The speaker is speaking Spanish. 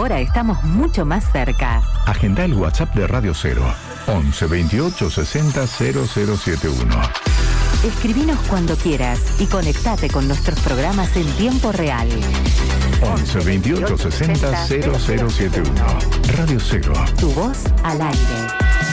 ahora estamos mucho más cerca. Agenda el WhatsApp de Radio Cero, 11 28 60 0071. Escribinos cuando quieras y conectate con nuestros programas en tiempo real. 11 28 60 0071. Radio Cero. Tu voz al aire.